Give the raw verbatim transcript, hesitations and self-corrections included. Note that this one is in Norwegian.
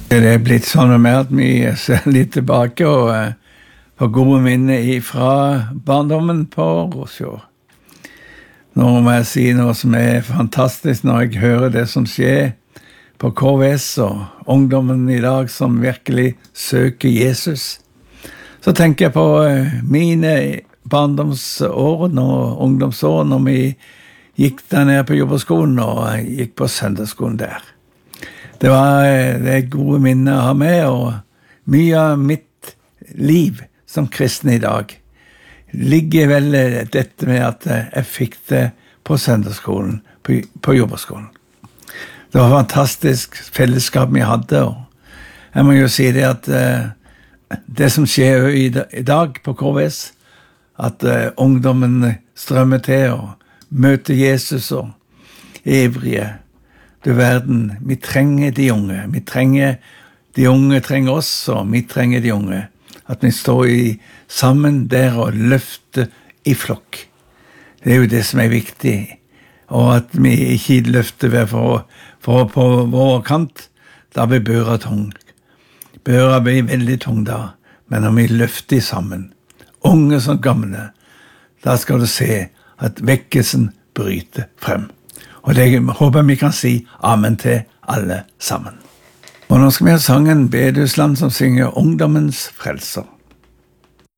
Det er blitt sånn med at vi ser litt tilbake og uh, på gode minner fra barndommen på Rosfjord. Nå må jeg si noe som er fantastisk når jeg hører det som skjer på K V S og ungdommen i dag som virkelig søker Jesus. Så tenker jeg på uh, mine barndomsår og ungdomsår når vi gikk der nede på jobberskolen og uh, gikk på søndagsskolen der. Det var det gode minner å ha med, og mye av mitt liv som kristen i dag ligger vel dette med at jeg fikk det på søndagsskolen, på, på jobberskolen. Det var fantastisk fellesskap vi hadde, og jeg må jo si det at det som skjer i dag på K V S, at ungdommen strømmer til og møter Jesus og ivrige. Du verden, vi trenger de unge. Vi trenger, de unge trenger oss, og vi trenger de unge. At vi står i, sammen der og løfter i flokk. Det er jo det som er viktig. Og at vi ikke løfter ved for, for på vår kant, da blir børa tung. Børa blir veldig tung da, men når vi løfter sammen, unge som gamle, da skal du se at vekkelsen bryter frem. Og det håper vi kan si amen til alle sammen. Og nå skal vi ha sangen Bedusland som synger Ungdommens frelser.